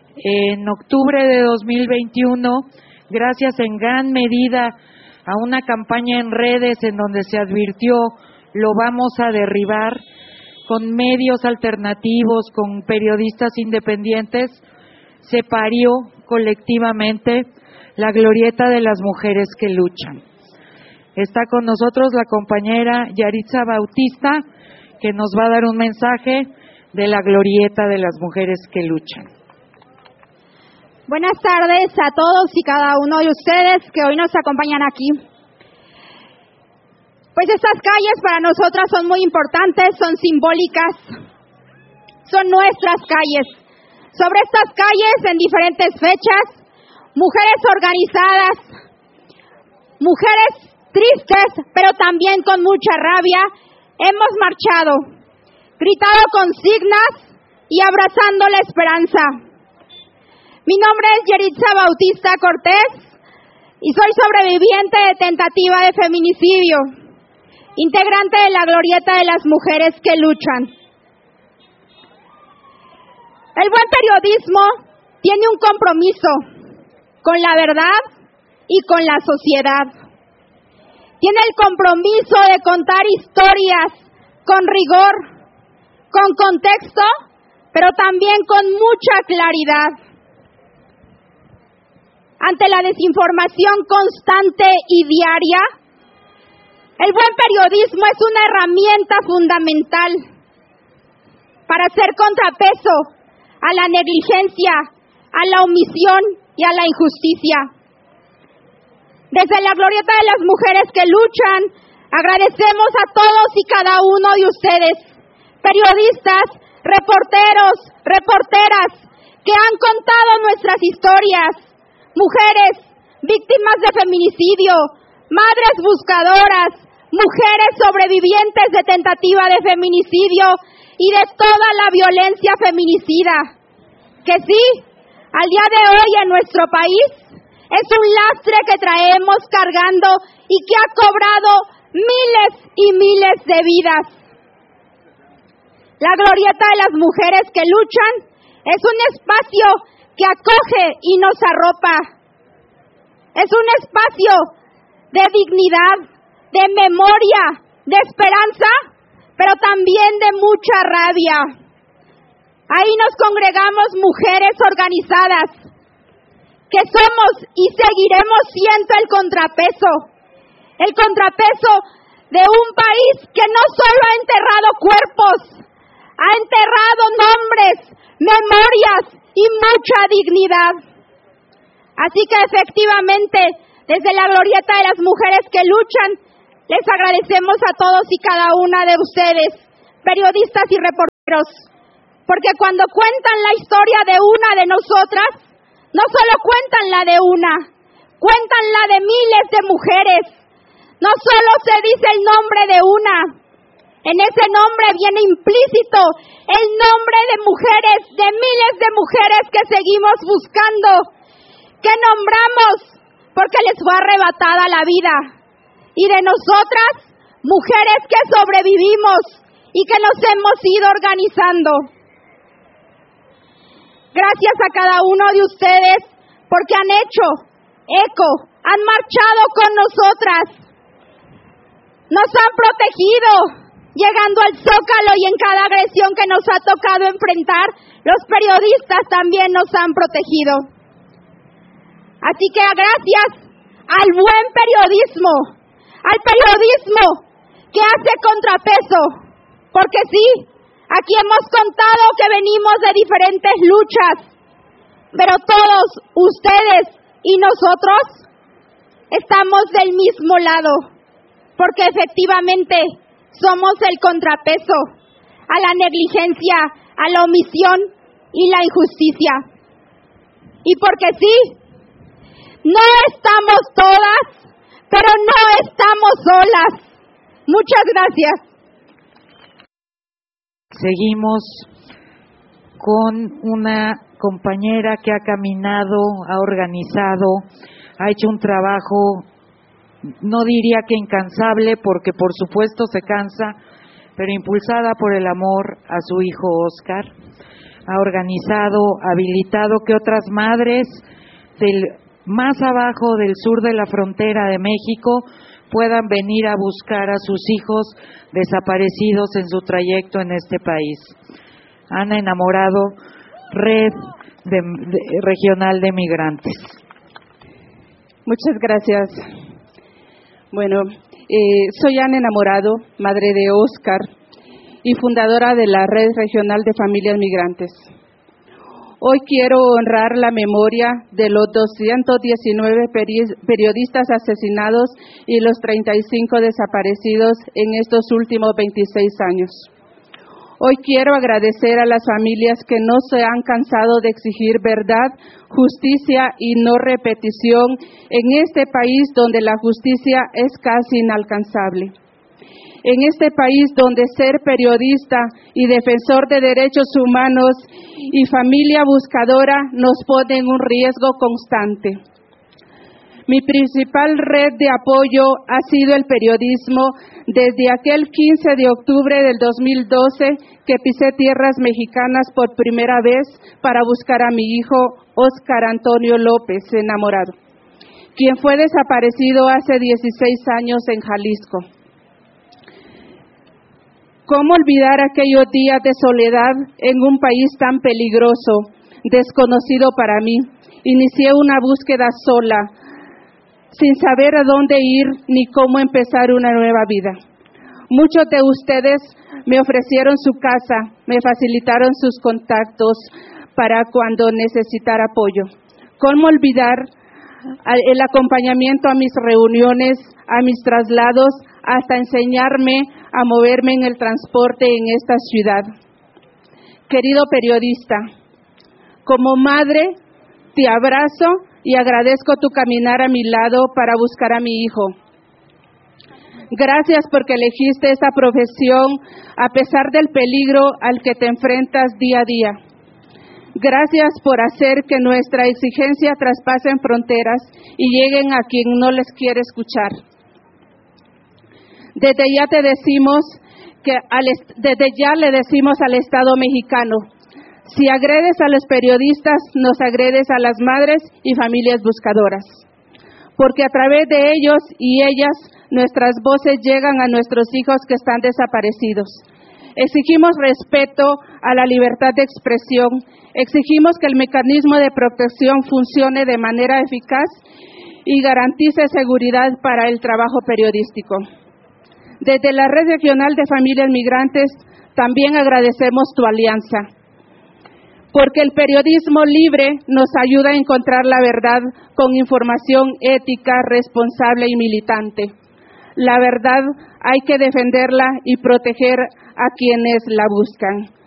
En octubre de 2021, gracias en gran medida a una campaña en redes en donde se advirtió lo vamos a derribar, con medios alternativos, con periodistas independientes, se parió colectivamente la glorieta de las mujeres que luchan. Está con nosotros la compañera Yaritza Bautista, que nos va a dar un mensaje de la glorieta de las mujeres que luchan. Buenas tardes a todos y cada uno de ustedes que hoy nos acompañan aquí. Pues estas calles para nosotras son muy importantes, son simbólicas, son nuestras calles. Sobre estas calles, en diferentes fechas, mujeres organizadas, mujeres tristes, pero también con mucha rabia, hemos marchado, gritado consignas y abrazando la esperanza. Mi nombre es Yaritza Bautista Cortés y soy sobreviviente de tentativa de feminicidio, integrante de la glorieta de las mujeres que luchan. El buen periodismo tiene un compromiso con la verdad y con la sociedad. Tiene el compromiso de contar historias con rigor, con contexto, pero también con mucha claridad. Ante la desinformación constante y diaria, el buen periodismo es una herramienta fundamental para hacer contrapeso a la negligencia, a la omisión y a la injusticia. Desde la glorieta de las mujeres que luchan, agradecemos a todos y cada uno de ustedes, periodistas, reporteros, reporteras, que han contado nuestras historias, mujeres víctimas de feminicidio, madres buscadoras, mujeres sobrevivientes de tentativa de feminicidio y de toda la violencia feminicida, que sí, al día de hoy en nuestro país es un lastre que traemos cargando y que ha cobrado miles y miles de vidas. La glorieta de las mujeres que luchan es un espacio que acoge y nos arropa. Es un espacio de dignidad, de memoria, de esperanza, pero también de mucha rabia. Ahí nos congregamos mujeres organizadas, que somos y seguiremos siendo el contrapeso de un país que no solo ha enterrado cuerpos, ha enterrado nombres, memorias y mucha dignidad. Así que efectivamente, desde la glorieta de las mujeres que luchan, les agradecemos a todos y cada una de ustedes, periodistas y reporteros, porque cuando cuentan la historia de una de nosotras, no solo cuentan la de una, cuentan la de miles de mujeres. No solo se dice el nombre de una, en ese nombre viene implícito el nombre de mujeres, de miles de mujeres que seguimos buscando, que nombramos porque les fue arrebatada la vida. Y de nosotras, mujeres que sobrevivimos y que nos hemos ido organizando. Gracias a cada uno de ustedes porque han hecho eco, han marchado con nosotras, nos han protegido, llegando al Zócalo y en cada agresión que nos ha tocado enfrentar, los periodistas también nos han protegido. Así que gracias al buen periodismo, al periodismo que hace contrapeso, porque sí, aquí hemos contado que venimos de diferentes luchas, pero todos ustedes y nosotros estamos del mismo lado, porque efectivamente somos el contrapeso a la negligencia, a la omisión y la injusticia. Y porque sí, no estamos todas, pero no estamos solas. Muchas gracias. Seguimos con una compañera que ha caminado, ha organizado, ha hecho un trabajo, no diría que incansable, porque por supuesto se cansa, pero impulsada por el amor a su hijo Óscar, ha organizado, habilitado que otras madres del más abajo del sur de la frontera de México puedan venir a buscar a sus hijos desaparecidos en su trayecto en este país. Han enamorado Red Regional de Migrantes. Muchas gracias. Bueno, soy Ana Enamorado, madre de Óscar y fundadora de la Red Regional de Familias Migrantes. Hoy quiero honrar la memoria de los 219 periodistas asesinados y los 35 desaparecidos en estos últimos 26 años. Hoy quiero agradecer a las familias que no se han cansado de exigir verdad, justicia y no repetición en este país donde la justicia es casi inalcanzable. En este país donde ser periodista y defensor de derechos humanos y familia buscadora nos pone en un riesgo constante. Mi principal red de apoyo ha sido el periodismo desde aquel 15 de octubre del 2012 que pisé tierras mexicanas por primera vez para buscar a mi hijo Óscar Antonio López Enamorado, quien fue desaparecido hace 16 años en Jalisco. ¿Cómo olvidar aquellos días de soledad en un país tan peligroso, desconocido para mí? Inicié una búsqueda sola, sin saber a dónde ir ni cómo empezar una nueva vida. Muchos de ustedes me ofrecieron su casa, me facilitaron sus contactos para cuando necesitara apoyo. ¿Cómo olvidar el acompañamiento a mis reuniones, a mis traslados, hasta enseñarme a moverme en el transporte en esta ciudad? Querido periodista, como madre te abrazo y agradezco tu caminar a mi lado para buscar a mi hijo. Gracias porque elegiste esta profesión a pesar del peligro al que te enfrentas día a día. Gracias por hacer que nuestra exigencia traspasen fronteras y lleguen a quien no les quiere escuchar. Desde ya le decimos al Estado mexicano: si agredes a los periodistas, nos agredes a las madres y familias buscadoras, porque a través de ellos y ellas nuestras voces llegan a nuestros hijos que están desaparecidos. Exigimos respeto a la libertad de expresión, exigimos que el mecanismo de protección funcione de manera eficaz y garantice seguridad para el trabajo periodístico. Desde la Red Regional de Familias Migrantes también agradecemos tu alianza, porque el periodismo libre nos ayuda a encontrar la verdad con información ética, responsable y militante. La verdad hay que defenderla y proteger a quienes la buscan.